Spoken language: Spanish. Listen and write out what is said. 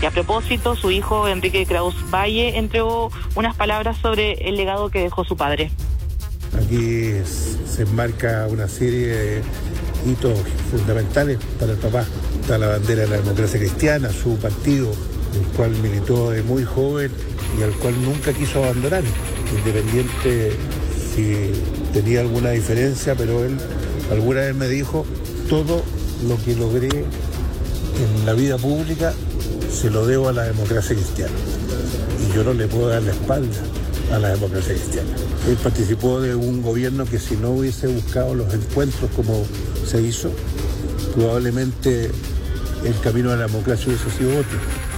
Y a propósito, su hijo Enrique Kraus Valle entregó unas palabras sobre el legado que dejó su padre. Aquí se enmarca una serie de hitos fundamentales para el papá. Está la bandera de la democracia cristiana, su partido, el cual militó de muy joven y al cual nunca quiso abandonar, independiente si tenía alguna diferencia, pero él alguna vez me dijo: todo lo que logré en la vida pública se lo debo a la democracia cristiana y yo no le puedo dar la espalda a la democracia cristiana. Él participó de un gobierno que, si no hubiese buscado los encuentros como se hizo, probablemente el camino a la democracia hubiese sido otro.